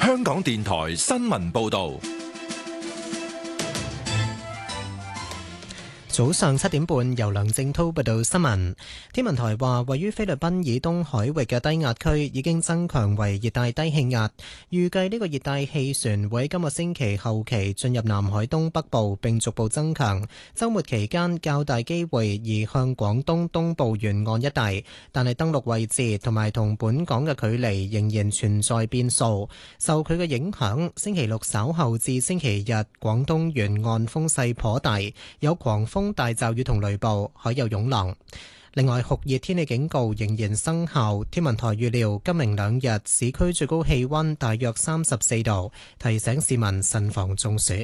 香港電台新聞報道。 早上7點半，由梁正滔報道新聞。天文台話，位於菲律賓以東海域嘅低壓區已經增強為熱帶低氣壓，預計呢個熱帶氣旋會喺今個星期後期進入南海東北部並逐步增強。週末期間較大機會移向廣東東部沿岸一帶，但係登陸位置同埋同本港嘅距離仍然存在變數。受佢嘅影響，星期六稍後至星期日，廣東沿岸風勢頗大，有狂風、大驟雨同雷暴，海有湧浪。另外，酷熱天氣警告仍然生效。天文台預料今明兩日市區最高氣溫大約34度，提醒市民慎防中暑。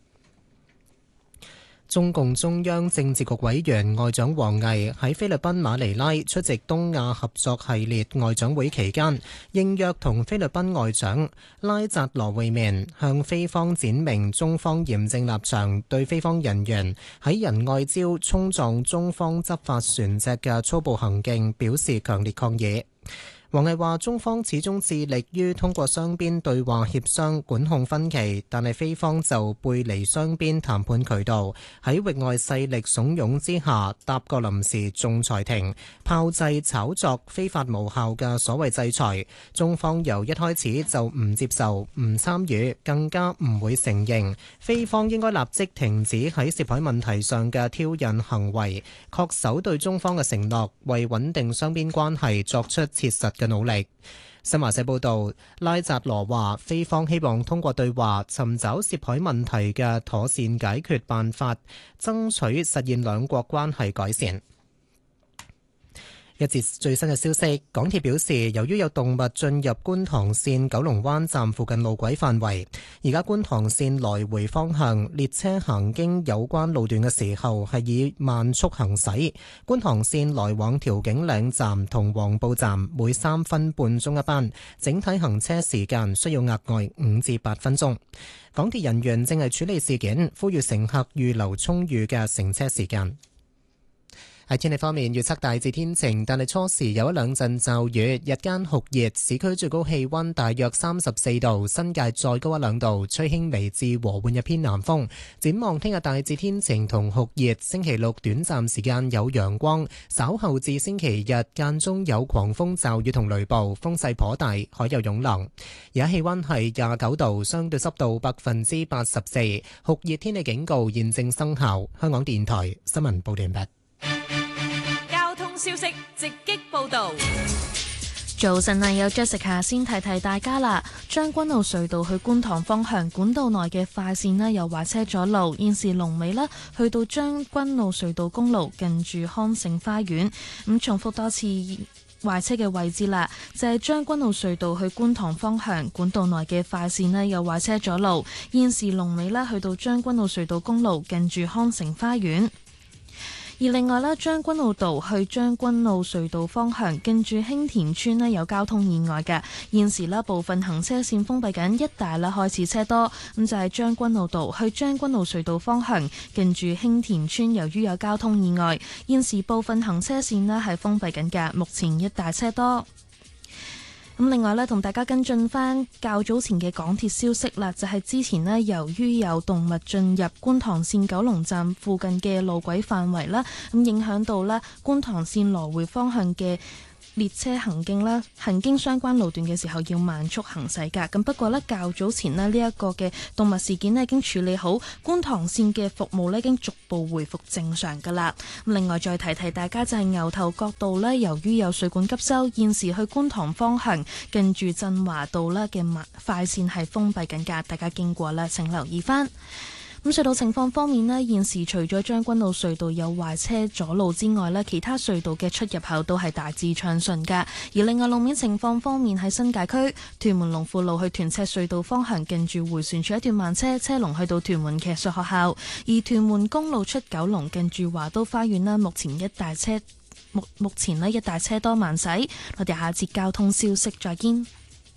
中共中央政治局委員外長王毅喺菲律賓馬尼拉出席東亞合作系列外長會期間，應約同菲律賓外長拉扎羅會面，向菲方展明中方嚴正立場，對菲方人員喺仁愛礁衝撞中方執法船隻嘅粗暴行徑表示強烈抗議。王毅話：中方始終致力於通過雙邊對話協商管控分歧，但係菲方就背離雙邊談判渠道，喺域外勢力慫恿之下搭個臨時仲裁庭，炮製炒作非法無效嘅所謂制裁。中方由一開始就唔接受、唔參與，更加唔會承認。菲方應該立即停止喺涉海問題上嘅挑釁行為，恪守對中方嘅承諾，為穩定雙邊關係作出切實嘅努力。新華社報道，拉扎羅話，菲方希望通過對話尋找涉海問題嘅妥善解決辦法，爭取實現兩國關係改善。一節最新嘅消息，港鐵表示，由於有動物進入觀塘線九龍灣站附近路軌範圍，而家觀塘線來回方向列車行經有關路段嘅時候係以慢速行駛。觀塘線來往調景嶺站同黃埔站每3分半鐘一班，整體行車時間需要額外5至8分鐘。港鐵人員正係處理事件，呼籲乘客預留充裕嘅乘車時間。喺天氣方面，預測大致天晴，但係初時有一兩陣驟雨，日間酷熱，市區最高氣溫大約34度，新界再高一兩度，吹輕微至和緩嘅偏南風。展望聽日大致天晴同酷熱，星期六短暫時間有陽光，稍後至星期日間中有狂風驟雨同雷暴，風勢頗大，海有湧浪。而家氣溫係29度，相對濕度84%，酷熱天氣警告現正生效。香港電台新聞報道完畢。 消息直擊報道。 早晨啊，有 Jessica 先提提大家啦。將軍澳隧道去觀塘方向管道內嘅快線咧有壞車阻路，現時龍尾啦去到將軍澳隧道公路近住康盛花園。咁重複多次壞車嘅位置啦，就係將軍澳隧道去觀塘方向管道內嘅快線咧有壞車阻路，現時龍尾啦去到將軍澳隧道公路近住康盛花園。而另外咧，將軍澳道去將軍澳隧道方向，近住興田村咧有交通意外嘅，現時咧部分行車線封閉緊，一帶咧開始車多。咁就係將軍澳道去將軍澳隧道方向，近住興田村，由於有交通意外，現時部分行車線咧係封閉緊嘅，目前一帶車多。咁另外咧，同大家跟進翻較早前嘅港鐵消息啦，就係之前咧，由於有動物進入觀塘線九龍站附近嘅路軌範圍啦，咁影響到咧觀塘線來回方向嘅列車行徑啦，行經相關路段嘅時候要慢速行駛㗎。咁不過呢，較早前呢，呢一個嘅動物事件呢已經處理好，觀塘線嘅服務呢已經逐步回復正常㗎啦。咁另外再提提大家就係牛頭角道呢，由於有水管急修，現時去觀塘方向近住振華道呢嘅快線係封閉緊㗎，大家經過呢請留意返。咁隧道情況方面呢，現時除咗將軍澳隧道有壞車阻路之外呢，其他隧道嘅出入口都係大致暢順㗎。而另外路面情況方面，喺新界區屯門龍富路去屯赤隧道方向，近住迴旋處一段慢車，車龍去到屯門騎術學校；而屯門公路出九龍近住華都花園啦，目前一大車多慢駛。我哋下節交通消息再見。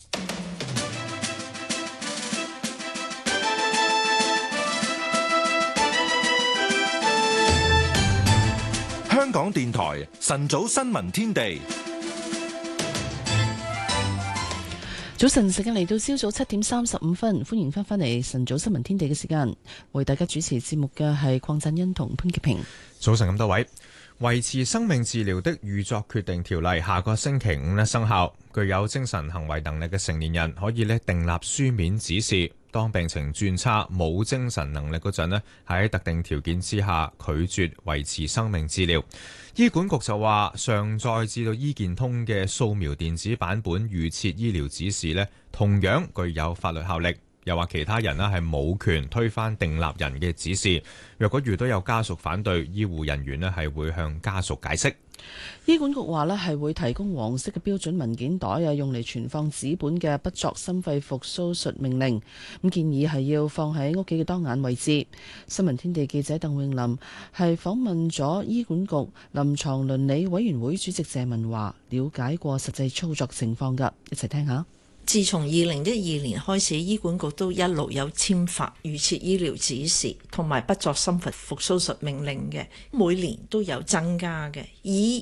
香港電台晨早新聞天地。 早晨，時間嚟到朝早7:35，歡迎翻嚟晨早新聞天地嘅時間，為大家主持節目嘅係鄺振欣同潘潔平。 早晨咁多位，維持生命治療的預作決定條例下個星期五生效，具有精神行為能力嘅成年人可以訂立書面指示，當病情轉差冇精神能力嗰陣喺特定條件之下拒絕維持生命治療。醫管局就話，上載至到醫健通嘅掃描電子版本預設醫療指示同樣具有法律效力。又話其他人係冇權推翻訂立人嘅指示。若果遇到有家屬反對，醫護人員係會向家屬解釋。 醫管局話係會提供黃色嘅標準文件袋用嚟存放紙本嘅不作心肺復甦術命令。咁建議係要放喺屋企嘅當眼位置。新聞天地記者鄧永林係訪問咗醫管局臨床倫理委員會主席謝文華，了解過實際操作情況㗎，一齊聽下。 自從2012年開始，醫管局都一路有簽發預設醫療指示同埋不作心肺復甦術命令嘅，每年都有增加嘅。以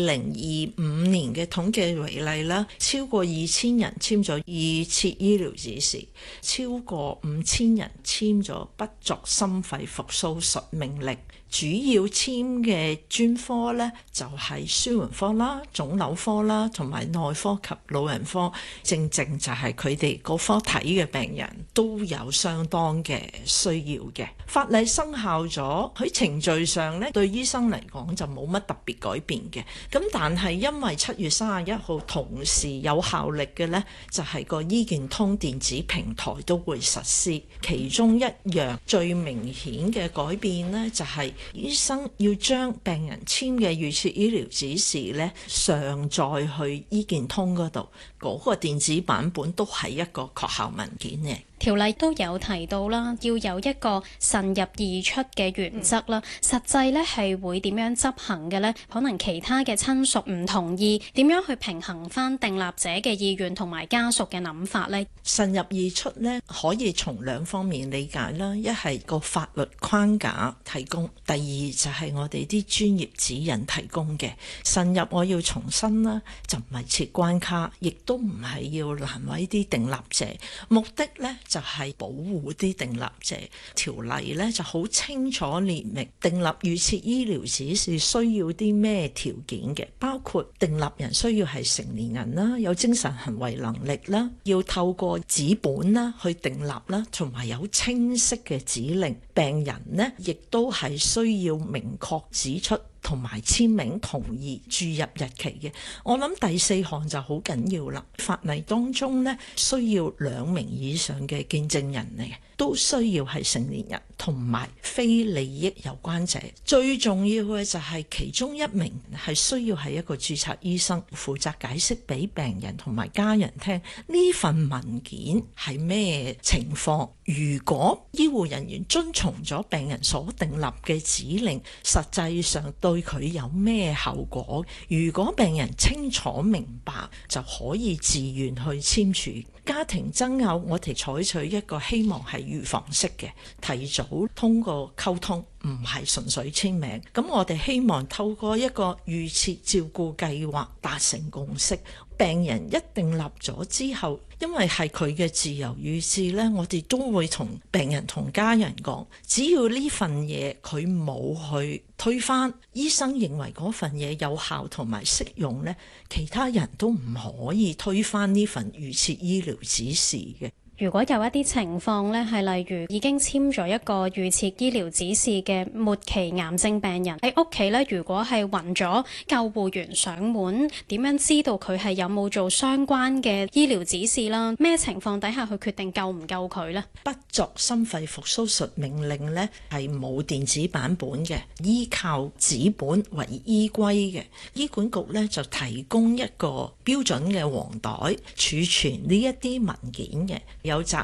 2025年嘅統計為例啦，超過2000人簽咗預設醫療指示，超過5000人簽咗不作心肺復甦術命令。主要簽嘅專科呢，就係紓緩科啦、腫瘤科啦，同埋內科及老人科，正正就係佢哋嗰科睇嘅病人都有相當嘅需要嘅。法例生效咗，喺程序上呢，對醫生嚟講就冇乜特別改變嘅。咁但係因為7月31號同時有效力嘅呢，就係個醫健通電子平台都會實施。其中一樣最明顯嘅改變呢，就係醫生要將病人簽嘅預設醫療指示呢，上載去醫健通嗰度，嗰個電子版本都係一個確效文件嘅。 條例都有提到啦，要有一個慎入易出嘅原則啦。實際咧係會點樣執行嘅呢？可能其他嘅親屬唔同意，點樣去平衡翻訂立者嘅意願同埋家屬嘅諗法呢？ 慎入易出呢，可以從兩方面理解啦。一係個法律框架提供，第二就係我哋啲專業指引提供嘅。慎入我要重申啦，就唔係設關卡，亦都唔係要難為啲訂立者，目的呢，就係保護啲訂立者。條例呢就好清楚列明訂立預設醫療指示需要啲咩條件嘅，包括訂立人需要係成年人啦，有精神行為能力啦，要透過紙本啦去訂立啦，同埋有清晰嘅指令。病人呢亦都係需要明確指出同埋簽名同意注入日期嘅。我諗第4項就好緊要啦。法例當中呢，需要2名以上嘅見證人嚟嘅，都需要係成年人同埋非利益有關者。最重要嘅就係其中1名係需要係一個註冊醫生，負責解釋俾病人同埋家人聽呢份文件係咩情況。如果醫護人員遵從咗病人所訂立嘅指令，實際上對佢有咩後果？如果病人清楚明白，就可以自願去簽署。家庭爭拗，我哋採取一個希望係預防式嘅，提早通過溝通，唔係純粹簽名。咁我哋希望透過一個預設照顧計劃達成共識。病人一訂立咗之後，因為係佢嘅自由意志呢，我哋都會同病人同家人講，只要呢份嘢佢冇去推翻，醫生認為嗰份嘢有效同埋適用呢，其他人都唔可以推翻呢份預設醫療指示嘅。 如果有一啲情況呢，係例如已經簽咗一個預設醫療指示嘅末期癌症病人喺屋企呢，如果係暈咗，救護員上門，點樣知道佢係有冇做相關嘅醫療指示啦？咩情況底下去決定救唔救佢呢？ 不作心肺復甦術命令呢係冇電子版本嘅，依靠紙本為依歸嘅。醫管局呢就提供一個標準嘅黃袋儲存呢一啲文件嘅。有責任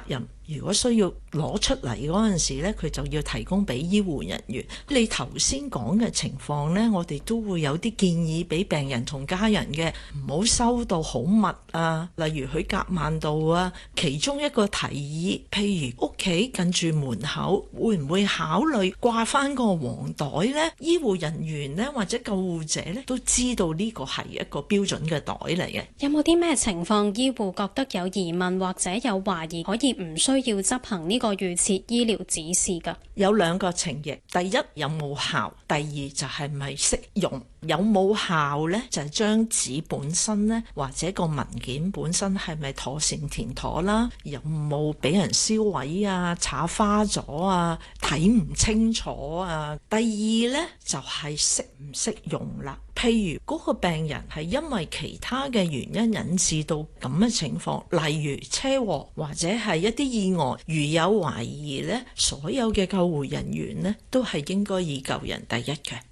如果需要攞出嚟嗰陣時呢，佢就要提供俾醫護人員。你頭先講嘅情況呢，我哋都會有啲建議俾病人同家人嘅，唔好收到好密啊，例如許夾萬度啊。其中一個提議，譬如屋企近住門口，會唔會考慮掛翻個黃袋呢？醫護人員呢，或者救護者呢，都知道呢個係一個標準嘅袋嚟嘅。 有冇啲咩情況醫護覺得有疑問或者有懷疑，可以唔需要執行呢個預設醫療指示㗎？ 有兩個情形，第一有冇效，第二就係咪適用。有冇效呢？就係將紙本身呢，或者個文件本身係咪妥善填妥啦？有冇俾人燒毀啊、炒花咗啊、睇唔清楚啊？第二呢，就係適唔適用啦。譬如嗰個病人係因為其他嘅原因引致到咁嘅情況，例如車禍或者係一啲意外，如有懷疑呢，所有嘅救護人員呢，都係應該以救人第一嘅。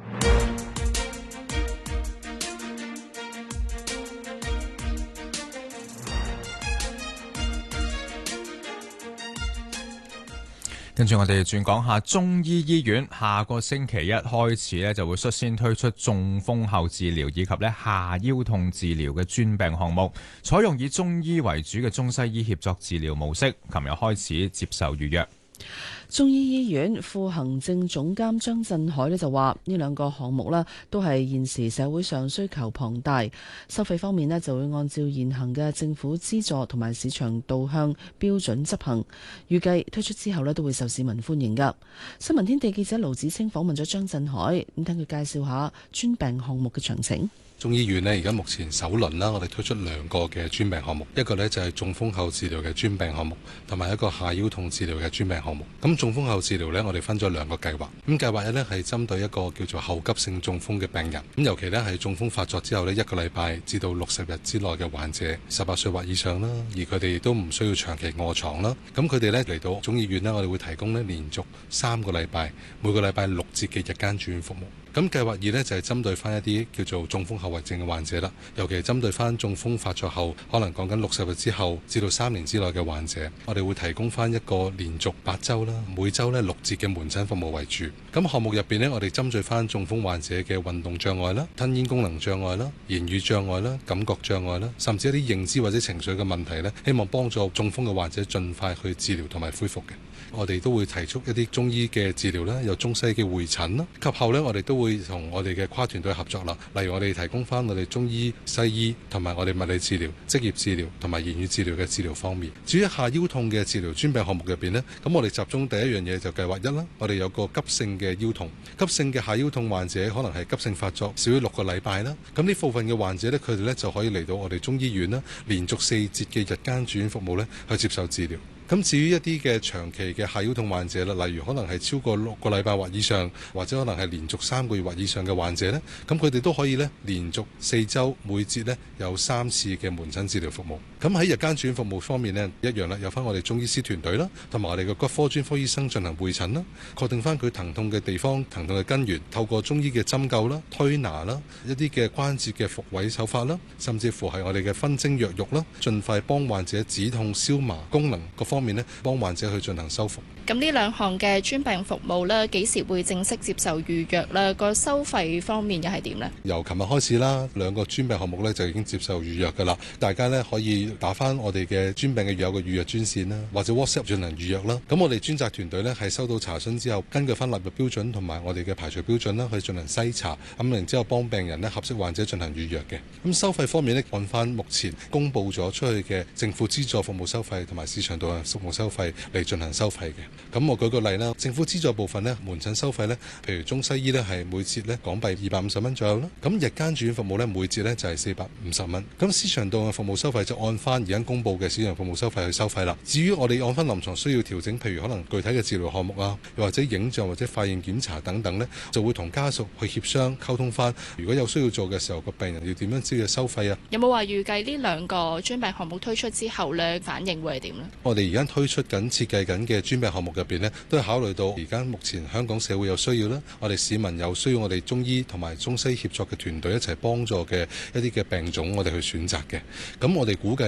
跟住我哋轉講下中醫醫院，下個星期一開始咧就會率先推出中風後治療以及咧下腰痛治療嘅專病項目，採用以中醫為主嘅中西醫協作治療模式。琴日開始接受預約。 中醫醫院副行政總監張振海就話：呢兩個項目都係現時社會上需求龐大，收費方面就會按照現行嘅政府資助同埋市場導向標準執行。預計推出之後都會受市民歡迎㗎。新聞天地記者盧子清訪問咗張振海，咁聽佢介紹下專病項目嘅詳情。 中醫院呢，而家目前首輪啦，我哋推出兩個嘅專病項目，一個呢就係中風後治療嘅專病項目，同埋一個下腰痛治療嘅專病項目。咁中風後治療呢，我哋分咗兩個計劃。咁計劃一呢係針對一個叫做後急性中風嘅病人，咁尤其呢係中風發作之後呢1個禮拜至到60日之內嘅患者，18歲或以上啦，而佢哋亦都唔需要長期臥床啦。咁佢哋呢嚟到中醫院呢，我哋會提供呢連續3個禮拜，每個禮拜6節嘅日間住院服務。咁計劃2呢，就係針對翻一啲叫做中風後遺症嘅患者啦，尤其係針對翻中風發作後可能講緊60日之後至到3年之內嘅患者，我哋會提供翻一個連續8週啦，每週呢6節嘅門診服務為主。咁項目入邊呢，我哋針對翻中風患者嘅運動障礙啦、吞咽功能障礙啦、言語障礙啦、感覺障礙啦，甚至一啲認知或者情緒嘅問題呢，希望幫助中風嘅患者盡快去治療同埋恢復嘅。我哋都會提出一啲中醫嘅治療啦，有中西嘅會診啦，及後呢，我哋都會同我哋嘅跨團隊合作啦。例如我哋提供翻我哋中醫、西醫同埋我哋物理治療、職業治療同埋言語治療嘅治療方面。至於下腰痛嘅治療專病項目入邊呢，咁我哋集中第一樣嘢就計劃1啦。我哋有個急性嘅腰痛，急性嘅下腰痛患者可能係急性發作少於6個禮拜啦。咁呢部分嘅患者呢，佢哋呢就可以嚟到我哋中醫院啦，連續4節嘅日間住院服務呢去接受治療。咁至於一啲嘅長期嘅下腰痛患者啦，例如可能係超過6個禮拜或以上，或者可能係連續3個月或以上嘅患者呢，咁佢哋都可以呢連續4週每節呢有3次嘅門診治療服務。咁喺日間住院服務方面呢，一樣啦，有翻我哋中醫師團隊啦，同埋我哋嘅骨科專科醫生進行會診啦，確定翻佢疼痛嘅地方、疼痛嘅根源，透過中醫嘅針灸啦、推拿啦、一啲嘅關節嘅復位手法啦，甚至乎係我哋嘅分蒸藥浴啦，盡快幫患者止痛消麻功能各方面呢，幫患者去進行修復。 咁呢兩項嘅專病服務呢，幾時會正式接受預約呢？個收費方面又係點呢？ 由琴日開始啦，兩個專病項目呢就已經接受預約㗎啦。大家呢可以打返我哋嘅專病嘅有個預約專線啦，或者 WhatsApp 進行預約啦。咁我哋專責團隊呢係收到查詢之後，根據翻納入標準同埋我哋嘅排除標準啦，去進行篩查，咁然之後幫病人呢合適患者進行預約嘅。咁收費方面呢，按翻目前公佈咗出去嘅政府資助服務收費同埋市場導向服務收費嚟進行收費嘅。咁我舉個例啦，政府資助部分呢，門診收費呢，譬如中西醫呢係每節呢港幣250蚊左右啦。咁日間住院服務呢，每節呢就係450蚊。咁市場導向服務收費就按翻而家公佈嘅市場服務收費去收費啦。至於我哋按翻臨床需要調整，譬如可能具體嘅治療項目啊，又或者影像或者化驗檢查等等呢，就會同家屬去協商溝通翻。如果有需要做嘅時候，個病人要點樣知嘅收費啊？ 有冇話預計呢兩個專病項目推出之後呢，反應會係點呢？ 我哋而家推出緊設計緊嘅專病項目入邊呢，都係考慮到而家目前香港社會有需要啦，我哋市民有需要我哋中醫同埋中西協作嘅團隊一齊幫助嘅一啲嘅病種，我哋去選擇嘅。咁我哋估計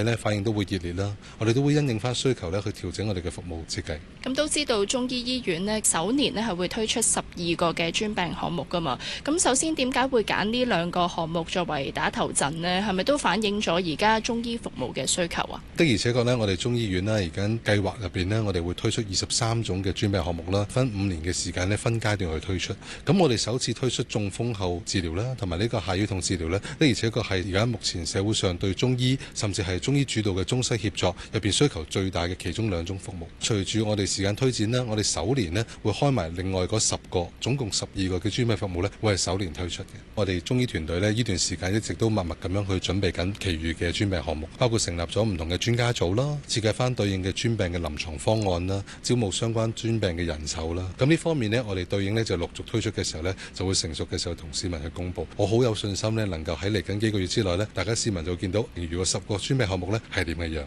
費呢反應都會熱烈啦。我哋都會因應翻需求呢去調整我哋嘅服務設計。 咁都知道中醫醫院呢首年呢係會推出12個嘅專病項目㗎嘛。咁首先點解會揀呢2個項目作為打頭陣呢？係咪都反映咗而家中醫服務嘅需求啊？ 的而且確呢，我哋中醫院呢而家計劃入邊呢，我哋會推出23種嘅專病項目啦，分5年嘅時間呢分階段去推出。咁我哋首次推出中風後治療啦，同埋呢個下腰痛治療呢，的而且確係而家目前社會上對中醫甚至係中醫主導嘅中西協作入邊需求最大嘅其中2種服務。隨住我哋時間推展呢，我哋首年呢會開埋另外嗰10個，總共12個嘅專病服務呢會係首年推出嘅。我哋中醫團隊呢段時間一直都默默咁樣去準備緊其餘嘅專病項目，包括成立咗唔同嘅專家組啦，設計翻對應嘅專病嘅臨床方案啦，招募相關專病嘅人手啦。咁呢方面呢，我哋對應呢就陸續推出嘅時候呢，就會成熟嘅時候同市民去公佈。我好有信心呢，能夠喺嚟緊幾個月之內呢，大家市民就會見到，如果10個專病項目呢係點嘅樣。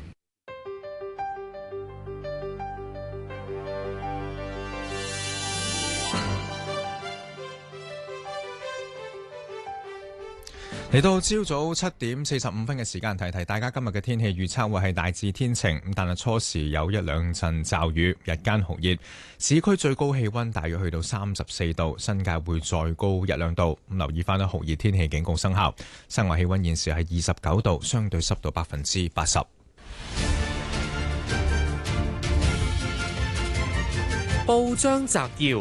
嚟到朝早7點45分嘅時間，提提大家今日嘅天氣預測會係大致天晴，但係初時有1-2陣驟雨，日間酷熱，市區最高氣溫大約去到34度，新界會再高1-2度。咁留意翻咧，酷熱天氣警告生效，室外氣溫現時係29度，相對濕度80%。 報章摘要。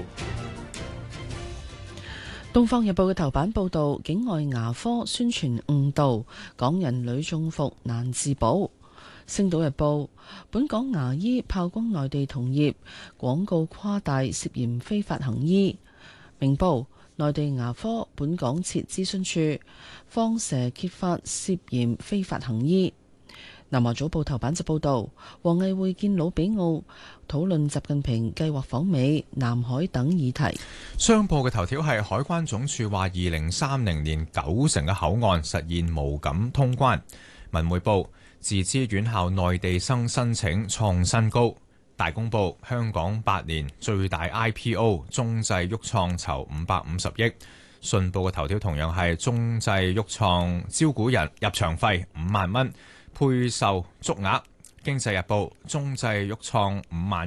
《東方日報》嘅頭版報導，境外牙科宣傳誤導，港人女中伏難自保。《星島日報》本港牙醫炮轟內地同業，廣告誇大涉嫌非法行醫。《明報》內地牙科本港設諮詢處，放蛇揭發涉嫌非法行醫。南華早報頭版就報導，王毅會見魯比奧，討論習近平計劃訪美、南海等議題。 商報嘅頭條係海關總署話，2030年90成嘅口岸實現無感通關。文匯報自資院校內地生申請創新高。大公報香港8年最大 IPO， 中製鬱創籌550億。信報嘅頭條同樣係中製鬱創招股人入場費5萬蚊。配售足額。經濟日報中製鬱創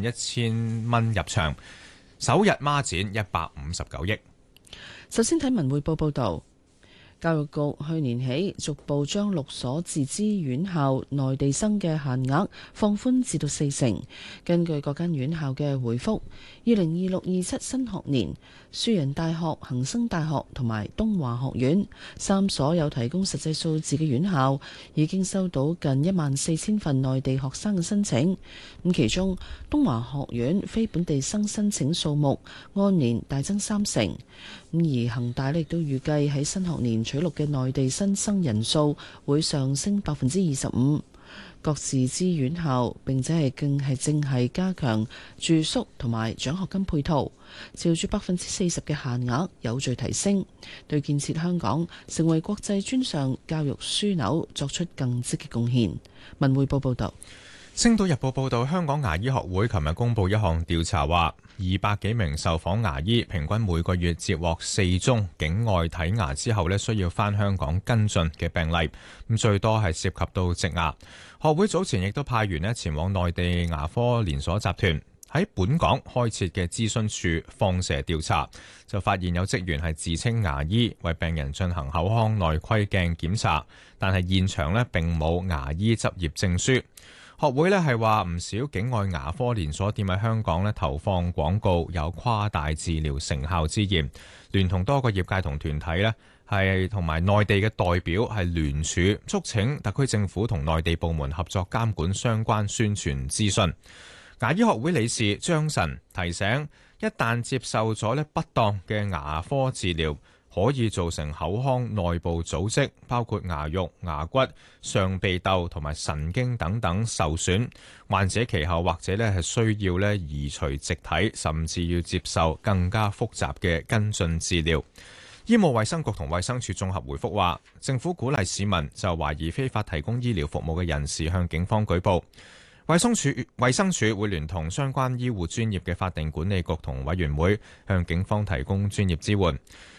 51,000蚊入場，首日孖展159億。 首先睇文匯報報導。教育局去年起逐步將6所自資院校內地生嘅限額放寬至到4成。根據各間院校嘅回覆，2026-27新學年，樹仁大學、恒生大學同埋東華學院3所有提供實際數字嘅院校已經收到近14,000份內地學生嘅申請。咁其中東華學院非本地生申請數目按年大增3成。而恒大亦都預計喺新學年取錄嘅內地新生人數會上升25%。各自資院校並且正係加強住宿同埋獎學金配套，朝住40%嘅限額有序提升，對建設香港成為國際專上教育樞紐作出更積極貢獻。文匯報報道。 星島日報報道，香港牙醫學會琴日公布一項調查，話200幾名受訪牙醫平均每個月接獲4宗境外睇牙之後需要返香港跟進嘅病例，咁最多係涉及到植牙。學會早前亦都派員前往內地牙科連鎖集團喺本港開設嘅諮詢處放蛇調查，就發現有職員係自稱牙醫為病人進行口腔內窺鏡檢查，但係現場並冇牙醫執業證書。學會係話唔少境外牙科連鎖店喺香港投放廣告，有誇大治療成效之嫌，聯同多個業界同團體係同埋內地嘅代表係聯署，促請特區政府同內地部門合作監管相關宣傳資訊。牙醫學會理事張晨提醒，一旦接受咗不當嘅牙科治療，可以造成口腔內部組織，包括牙肉、牙骨、上鼻竇同埋神經等等受損，患者其後或者係需要移除植體，甚至要接受更加複雜嘅跟進治療。醫務衛生局同衛生署綜合回覆話，政府鼓勵市民就懷疑非法提供醫療服務嘅人士向警方舉報。衛生署會聯同相關醫護專業嘅法定管理局同委員會向警方提供專業支援。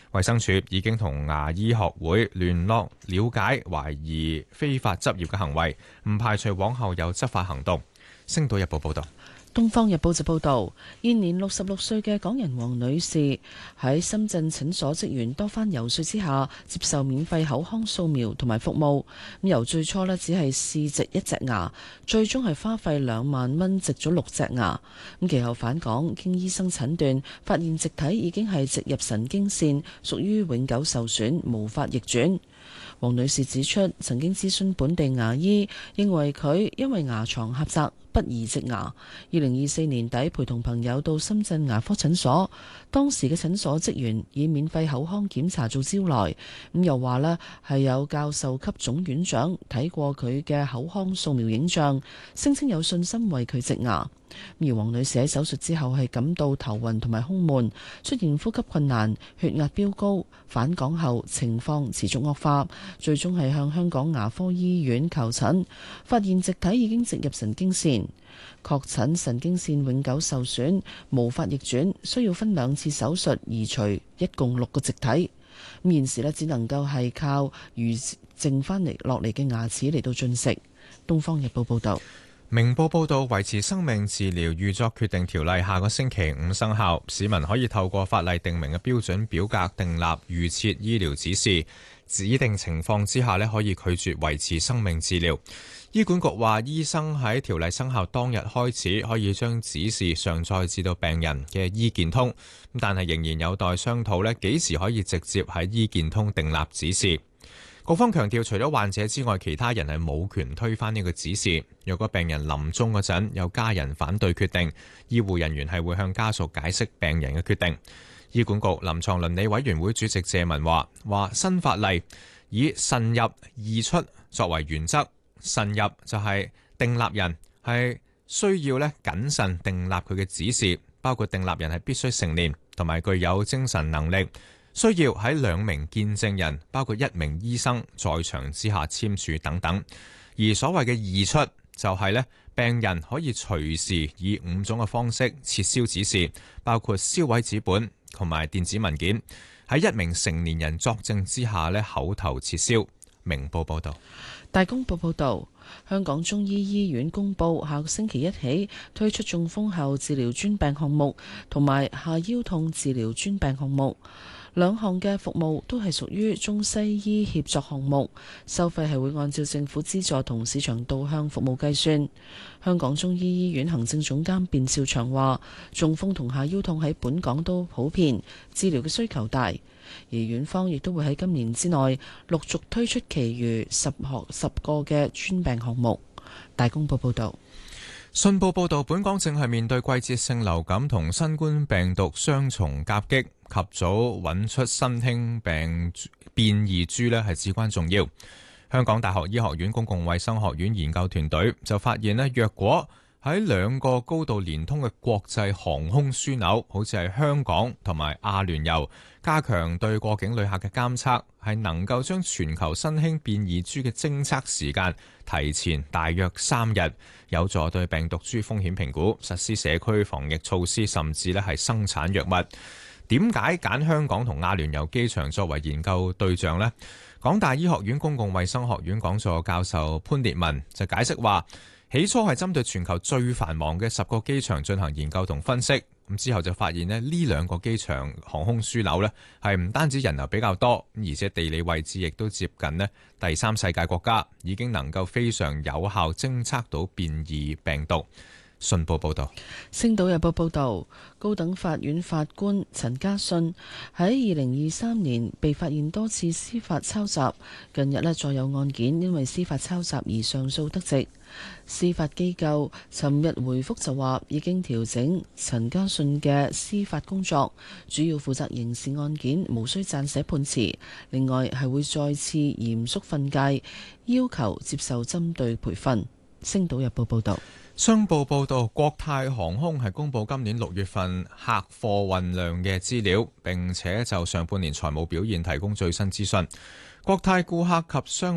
衛生署已經同牙醫學會聯絡了解懷疑非法執業嘅行為，唔排除往後有執法行動。星島日報報道。 《東方日報》就報導，現年66歲嘅港人黃女士喺深圳診所職員多番遊說之下，接受免費口腔掃描同埋服務。咁由最初只係試植一隻牙，最終係花費2萬蚊植咗6隻牙。咁其後返港，經醫生診斷，發現植體已經係植入神經線，屬於永久受損，無法逆轉。黃女士指出，曾經諮詢本地牙醫，認為佢因為牙床狹窄，不宜植牙。2024年底陪同朋友到深圳牙科診所，當時嘅診所職員以免費口腔檢查做招來，咁又話呢係有教授級總院長睇過佢嘅口腔掃描影像，聲稱有信心為佢植牙。而黃女士喺手術之後係感到頭暈同埋胸悶，出現呼吸困難、血壓飆高，返港後情況持續惡化，最終係向香港牙科醫院求診，發現植體已經植入神經線，確診神經線永久受損，無法逆轉，需要分2次手術移除一共6個植體。咁現時只能夠係靠餘剩翻落嚟嘅牙齒嚟到進食。《東方日報》報道。 明報報道，維持生命治療預作決定條例下個星期5生效，市民可以透過法例定明嘅標準表格訂立預設醫療指示，指定情況之下可以拒絕維持生命治療。醫管局話，醫生喺條例生效當日開始可以將指示上載至到病人嘅醫健通，但係仍然有待商討幾時可以直接喺醫健通訂立指示。局方強調，除咗患者之外，其他人係冇權推翻呢個指示。若果病人臨終嗰陣有家人反對決定，醫護人員係會向家屬解釋病人嘅決定。醫管局臨床倫理委員會主席謝文話新法例以慎入易出作為原則，慎入就係訂立人係需要謹慎訂立佢嘅指示，包括訂立人係必須成年同埋具有精神能力，需要喺2名見證人，包括1名醫生在場之下簽署等等。而所謂嘅易出就係病人可以隨時以5種嘅方式撤銷指示，包括銷毀紙本同埋電子文件，喺1名成年人作證之下口頭撤銷。明報報道。 大公報報道，香港中醫醫院公布下個星期一起推出中風後治療專病項目同埋下腰痛治療專病項目。2項嘅服務都係屬於中西醫協作項目，收費係會按照政府資助同市場導向服務計算。香港中醫醫院行政總監卞兆祥話，中風同下腰痛喺本港都普遍，治療嘅需求大，而院方亦都會喺今年之內陸續推出其餘10個嘅專病項目。大公報報道。 信報報導，本港正係面對季節性流感同新冠病毒雙重夾擊，及早揾出新興病變異株係至關重要。香港大學醫學院公共衛生學院研究團隊就發現若果喺2個高度連通嘅國際航空樞紐，好似係香港同埋阿聯酋，加強對過境旅客嘅監測，係能夠將全球新興變異株嘅偵測時間提前大約3日，有助對病毒株風險評估、實施社區防疫措施，甚至係生產藥物。點解揀香港同阿聯酋機場作為研究對象呢？港大醫學院公共衛生學院講座教授潘烈文就解釋話，起初係針對全球最繁忙嘅10個機場進行研究同分析，咁之後就發現呢2個機場航空樞紐係唔單止人流比較多，而且地理位置亦都接近第3世界國家，已經能夠非常有效偵測到變異病毒。信報報導。《 星島日報》報導，高等法院法官陳家信喺2023年被發現多次司法抄襲，近日再有案件因為司法抄襲而上訴得直。司法機構尋日回覆就話，已經調整陳家信嘅司法工作，主要負責刑事案件，無需撰寫判詞。另外係會再次嚴肅訓誡，要求接受針對培訓。《星島日報》報導。 商報報導，國泰航空係公布今年6月份客貨運量嘅資料，並且就上半年財務表現提供最新資訊。國泰顧客及商